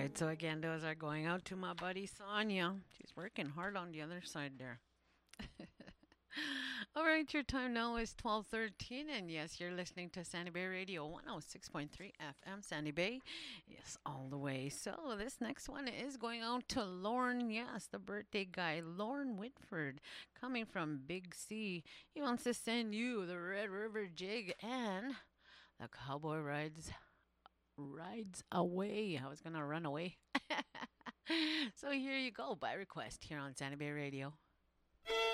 right, so again, those are going out to my buddy Sonia. She's working hard on the other side there. All right, your time now is 12:13, and yes, you're listening to Sandy Bay Radio 106.3 FM, Sandy Bay. Yes, all the way. So this next one is going out to Lorne. Yes, the birthday guy, Lorne Whitford, coming from Big C. He wants to send you the Red River Jig and the Cowboy rides away. I was gonna run away. So here you go by request here on Sandy Bay Radio.